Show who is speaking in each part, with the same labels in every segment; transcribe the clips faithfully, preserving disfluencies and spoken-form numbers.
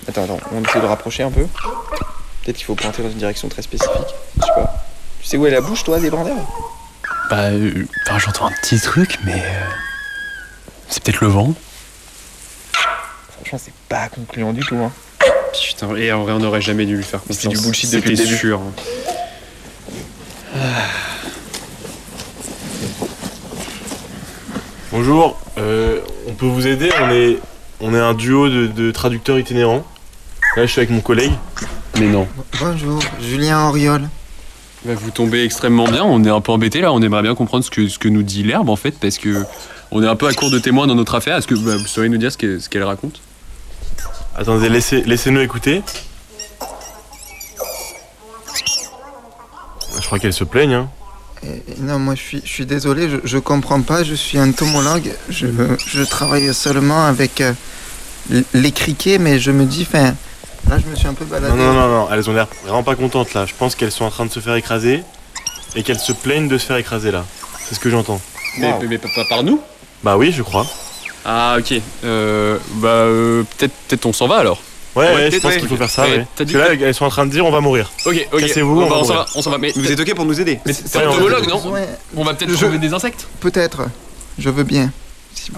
Speaker 1: Attends, attends, on essaie de rapprocher un peu. Peut-être qu'il faut pointer dans une direction très spécifique. Je sais pas. Tu sais où est la bouche, toi, des brins d'herbe?
Speaker 2: Bah, euh, enfin, j'entends un petit truc, mais... Euh, c'est peut-être le vent.
Speaker 1: Franchement, c'est pas concluant du tout, hein.
Speaker 2: Putain, et en vrai, on n'aurait jamais dû lui faire confiance.
Speaker 1: C'est du bullshit depuis le début.
Speaker 2: Sûr.
Speaker 3: Bonjour, euh, on peut vous aider? On est, on est un duo de, de traducteurs itinérants. Là, je suis avec mon collègue.
Speaker 2: Mais non.
Speaker 4: Bonjour, Julien Auriol.
Speaker 2: Bah, vous tombez extrêmement bien, on est un peu embêtés là, on aimerait bien comprendre ce que, ce que nous dit l'herbe en fait, parce que on est un peu à court de témoins dans notre affaire. Est-ce que bah, vous sauriez nous dire ce qu'elle, ce qu'elle raconte?
Speaker 3: Attendez, laissez, laissez-nous écouter. Je crois qu'elle se plaigne, hein.
Speaker 4: Euh, non, moi je suis, je suis désolé, je, je comprends pas, je suis entomologue, je, je travaille seulement avec euh, les criquets, mais je me dis, enfin, là je me suis un peu baladé.
Speaker 3: Non, non, non, non, elles ont l'air vraiment pas contentes là. Je pense qu'elles sont en train de se faire écraser et qu'elles se plaignent de se faire écraser là. C'est ce que j'entends.
Speaker 2: Mais,
Speaker 1: Wow.
Speaker 2: mais, mais pas, pas par nous?
Speaker 3: Bah oui, je crois.
Speaker 2: Ah ok, euh, bah euh, peut-être, peut-être on s'en va alors.
Speaker 3: Ouais,
Speaker 2: Ouais,
Speaker 3: ouais, je
Speaker 2: peut-être,
Speaker 3: pense
Speaker 2: ouais.
Speaker 3: qu'il faut faire ça.
Speaker 2: Ouais,
Speaker 3: Ouais.
Speaker 2: t'as dit
Speaker 3: Parce que
Speaker 2: que-
Speaker 3: là, elles sont en train de dire on va mourir.
Speaker 2: Ok, ok,
Speaker 3: Cassez-vous,
Speaker 2: on,
Speaker 3: on
Speaker 2: va,
Speaker 3: va
Speaker 2: on s'en va,
Speaker 3: mourir.
Speaker 2: on s'en va. Mais
Speaker 5: Vous êtes ok pour nous aider?
Speaker 2: mais c'est, c'est
Speaker 3: Ouais,
Speaker 2: un
Speaker 3: on-
Speaker 2: entomologue, non?
Speaker 4: Ouais,
Speaker 2: On va peut-être
Speaker 4: Je-
Speaker 2: trouver des insectes.
Speaker 4: peut-être, je veux bien. Si-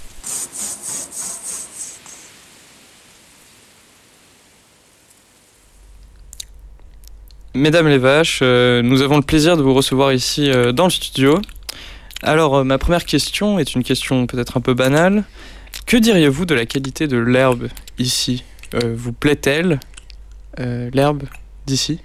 Speaker 1: Mesdames les vaches, euh, nous avons le plaisir de vous recevoir ici euh, dans le studio. Alors, euh, ma première question est une question peut-être un peu banale. Que diriez-vous de la qualité de l'herbe ici? Euh, Vous plaît-elle, euh, l'herbe d'ici?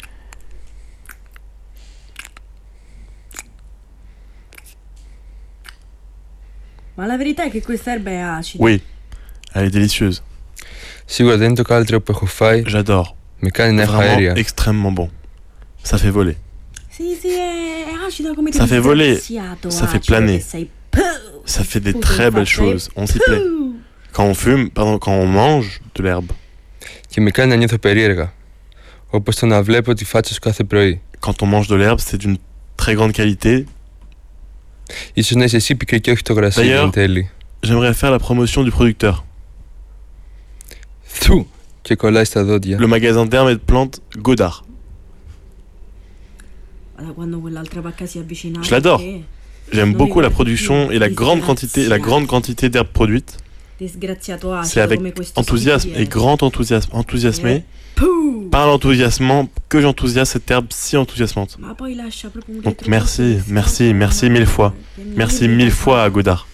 Speaker 6: Ma la verità è che questa erba è acida.
Speaker 3: Oui, elle est délicieuse.
Speaker 7: Σίγουρα δεν είναι το καλύτερο που έχω φάει.
Speaker 3: J'adore.
Speaker 7: Με κάνει να έχω
Speaker 3: Vraiment
Speaker 7: αέρια.
Speaker 3: extrêmement bon. Ça fait voler.
Speaker 6: Sì, sì, è è acida come te
Speaker 3: Ça
Speaker 6: mi
Speaker 3: fait
Speaker 6: sei
Speaker 3: voler,
Speaker 6: graziato,
Speaker 3: ça fait
Speaker 6: acido
Speaker 3: planer.
Speaker 6: che sei. Puh!
Speaker 3: Ça fait des
Speaker 6: Scusa,
Speaker 3: très belles
Speaker 6: infatti,
Speaker 3: choses. On s'y plaît.
Speaker 6: puh!
Speaker 3: Quand on fume, pardon, quand on mange de l'herbe,
Speaker 7: Και με κάνει να νιώθω περίεργα. Όπως το να βλέπω τη φάτσα σου κάθε πρωί.
Speaker 3: quand on mange de l'herbe, c'est d'une très grande qualité.
Speaker 7: Ίσως να είσαι εσύ πικρή και όχι το γρασί
Speaker 3: D'ailleurs-
Speaker 7: εν τέλει.
Speaker 3: J'aimerais faire la promotion du producteur.
Speaker 7: Θου! Και κολλάει στα δόντια.
Speaker 3: Le magasin d'herbes et de plantes Godard.
Speaker 6: Ma da quando quell'altra pacca si avvicina.
Speaker 3: Je l'adore.
Speaker 6: che
Speaker 3: J'aime
Speaker 6: Non
Speaker 3: beaucoup
Speaker 6: mi
Speaker 3: la
Speaker 6: guardi
Speaker 3: production
Speaker 6: più,
Speaker 3: et la grande quantité, et la grande quantité d'herbes produites.
Speaker 6: Disgraziato acido
Speaker 3: C'est avec
Speaker 6: come questo
Speaker 3: enthousiasme
Speaker 6: schifo di
Speaker 3: et grand enthousiasme, enthousiasmé,
Speaker 6: erba. Puh!
Speaker 3: par l'enthousiasme que j'enthousiasme cette herbe si enthousiasmante.
Speaker 6: Ma poi lascia proprio un
Speaker 3: Donc
Speaker 6: retrogusto
Speaker 3: merci,
Speaker 6: che
Speaker 3: merci,
Speaker 6: scorda,
Speaker 3: merci
Speaker 6: ma-
Speaker 3: mille fois.
Speaker 6: che mi
Speaker 3: Merci
Speaker 6: irrita
Speaker 3: mille fois à
Speaker 6: tanto.
Speaker 3: Godard.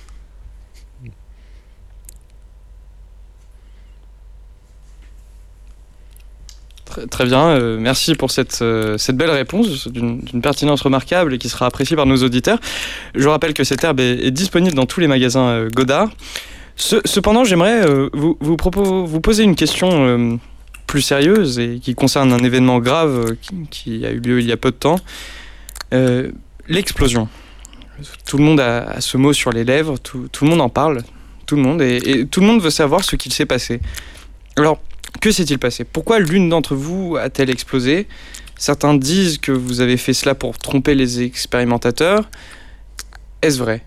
Speaker 1: Très, très bien, euh, merci pour cette, euh, cette belle réponse d'une d'une pertinence remarquable et qui sera appréciée par nos auditeurs. Je vous rappelle que cette herbe est, est disponible dans tous les magasins euh, Godard. Ce- cependant, j'aimerais euh, vous, vous, propos- vous poser une question euh, plus sérieuse et qui concerne un événement grave euh, qui, qui a eu lieu il y a peu de temps. Euh, L'explosion. Tout le monde a, a ce mot sur les lèvres, tout, tout le monde en parle, tout le monde, et, et tout le monde veut savoir ce qu'il s'est passé. Alors, que s'est-il passé? Pourquoi l'une d'entre vous a-t-elle explosé? Certains disent que vous avez fait cela pour tromper les expérimentateurs. Est-ce vrai?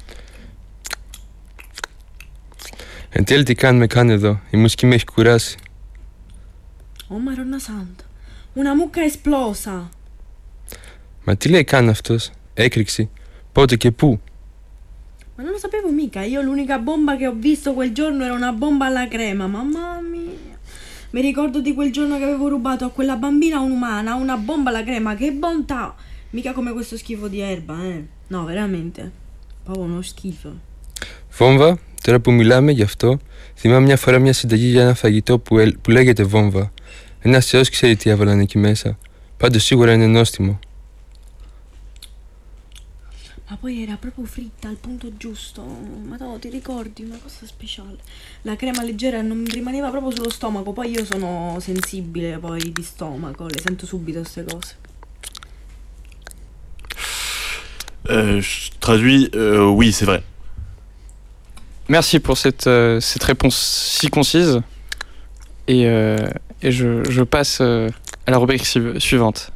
Speaker 7: Εν τέλει τι κάνουμε κάνει εδώ. Η μουσική με έχει κουράσει.
Speaker 6: Oh Maronna Santa, una mucca esplosa.
Speaker 7: Μα τι λέει κάνει αυτός. Έκρηξη. Πότε και πού.
Speaker 6: Ma non lo sapevo mica, io l'unica bomba che ho visto quel giorno era una bomba alla crema, mamma mia. Mi ricordo di quel giorno che avevo rubato a quella bambina un'umana, una bomba alla crema, che bontà! Mica come questo schifo di erba, eh. No, veramente. Proprio uno schifo.
Speaker 7: Βόμβα, τώρα που μιλάμε γι' αυτό, θυμάμαι μια φορά μια συνταγή για ένα φαγητό που, ελ- που λέγεται βόμβα. Ένας θεός ξέρει τι έβαλαν εκεί μέσα. Πάντως σίγουρα είναι νόστιμο.
Speaker 6: Ma poi era proprio fritta al punto giusto. Ma no, ti ricordi una cosa speciale? La crema leggera non mi rimaneva proprio sullo stomaco. Poi io sono sensibile poi di stomaco, le sento subito queste cose.
Speaker 3: Euh, je traduis, euh, oui, c'est vrai.
Speaker 1: Merci pour cette, euh, cette réponse si concise. Et, euh, et je, je passe euh, à la rubrique suiv- suivante.